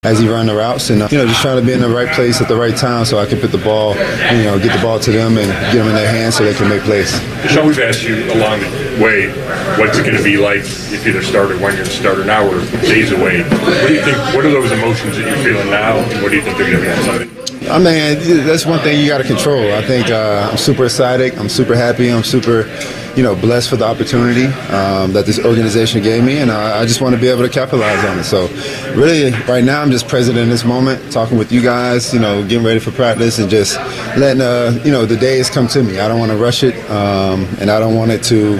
as he run the routes, and just trying to be in the right place at the right time so I can put the ball, get the ball to them and get them in their hands so they can make plays. Deshaun, we've asked you along the way, what's it going to be like if you're the starter, when you're the starter now, or days away? What do you think? What are those emotions that you're feeling now, and what do you think they're going to be on Sunday? I mean, that's one thing you got to control. I think I'm super excited. I'm super happy. I'm super, blessed for the opportunity that this organization gave me, and I just want to be able to capitalize on it. So, really, right now, I'm just present in this moment, talking with you guys, getting ready for practice, and just letting the days come to me. I don't want to rush it, and I don't want it to.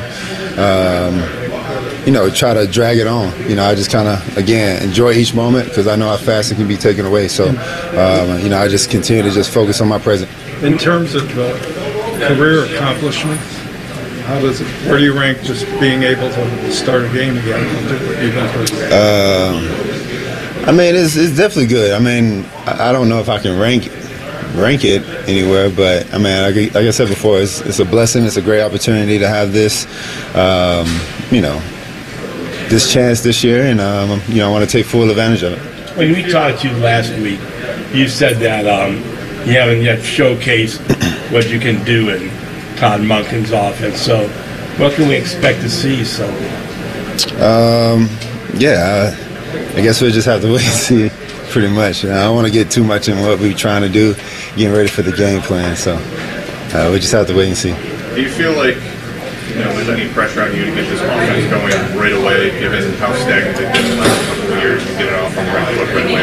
Try to drag it on. I just kind of, again, enjoy each moment because I know how fast it can be taken away. So, I just continue to just focus on my present. In terms of career accomplishments, where do you rank just being able to start a game again? I mean, it's definitely good. I mean, I don't know if I can rank it anywhere, but I mean, like I said before, it's a blessing. It's a great opportunity to have this, this chance this year, and I want to take full advantage of it. When we talked to you last week, you said that you haven't yet showcased what you can do in Todd Monken's offense. So, what can we expect to see Sunday? I guess we'll just have to wait and see. Pretty much. I don't want to get too much in what we're trying to do, getting ready for the game plan. So, we just have to wait and see. Do you feel like there's any pressure on you to get this offense going right away, given how stagnant they've been in the last couple of years, and get it off on the right foot right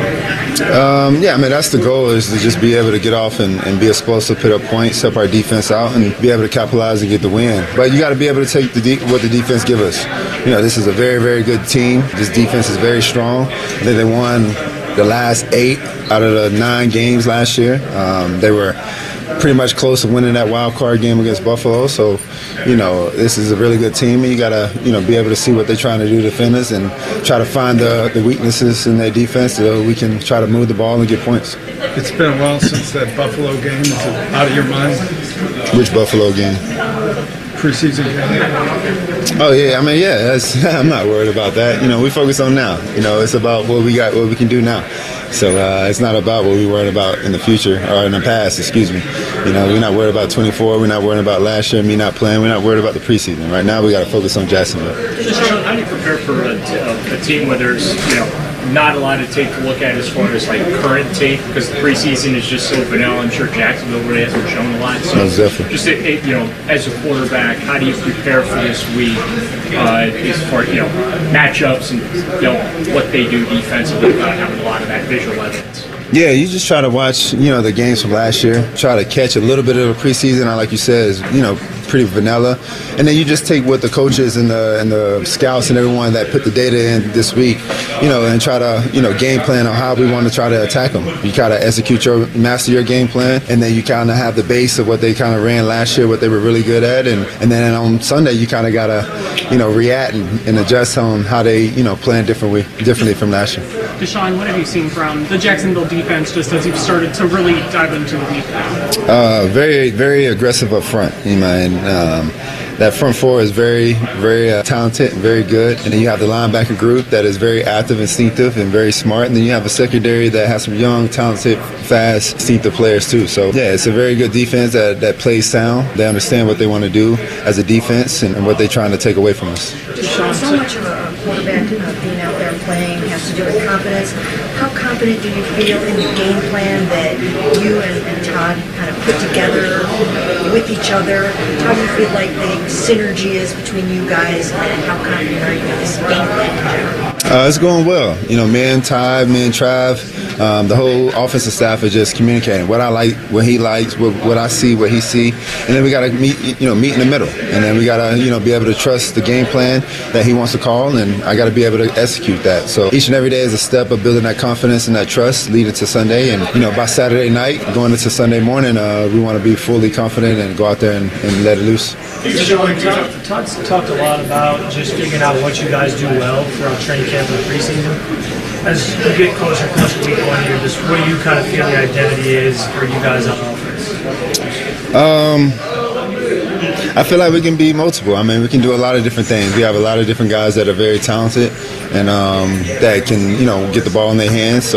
away? I mean, that's the goal, is to just be able to get off and be explosive, put up points, help our defense out, and be able to capitalize and get the win. But you got to be able to take what the defense give us. This is a very, very good team. This defense is very strong. I think they won the last 8 out of the 9 games last year. They were pretty much close to winning that wild card game against Buffalo. So, this is a really good team, and you got to, be able to see what they're trying to do to defend us and try to find the weaknesses in their defense so we can try to move the ball and get points. It's been a while since that Buffalo game. Is it out of your mind? Which Buffalo game? Preseason game. Oh, yeah. I mean, I'm not worried about that. We focus on now. It's about what we got, what we can do now. So it's not about what we worried about in the future, or in the past, excuse me. We're not worried about 24. We're not worried about last year, me not playing. We're not worried about the preseason. Right now, we got to focus on Jacksonville. Deshaun, how do you prepare for a team where there's, not a lot of tape to look at as far as current tape, because the preseason is just so vanilla? I'm sure Jacksonville really hasn't shown a lot. So just as a quarterback, how do you prepare for this week as far matchups and what they do defensively without having a lot of that visual evidence? Yeah, you just try to watch, the games from last year. Try to catch a little bit of the preseason. Like you said, is pretty vanilla, and then you just take what the coaches and the scouts and everyone that put the data in this week, and try to game plan on how we want to try to attack them. You kind of master your game plan, and then you kind of have the base of what they kind of ran last year, what they were really good at, and then on Sunday you kind of gotta react and adjust on how they playing differently from last year. Deshaun, what have you seen from the Jacksonville defense just as you've started to really dive into the week now? Very, very aggressive up front. That front four is very, very talented and very good. And then you have the linebacker group that is very active, instinctive, and very smart. And then you have a secondary that has some young, talented, fast, instinctive players too. So, it's a very good defense that plays sound. They understand what they want to do as a defense and what they're trying to take away from us. So much of a quarterback being out there playing has to do with confidence. How confident do you feel in the game plan that you and Todd kind of put together with each other? How do you feel like the synergy is between you guys, and how confident are you in this game plan in general? It's going well. Me and Todd, me and Trav, the whole offensive staff is just communicating what I like, what he likes, what I see, what he see, and then we got to meet in the middle, and then we got to be able to trust the game plan that he wants to call, and I got to be able to execute that. So each and every day is a step of building that confidence and that trust leading to Sunday, and by Saturday night going into Sunday morning, we want to be fully confident and go out there and let it loose. Todd's talked a lot about just figuring out what you guys do well throughout training camp and the preseason. As you get closer to week 1 here, just what do you kind of feel the identity is for you guys on offense? I feel like we can be multiple. I mean, we can do a lot of different things. We have a lot of different guys that are very talented and that can, get the ball in their hands. So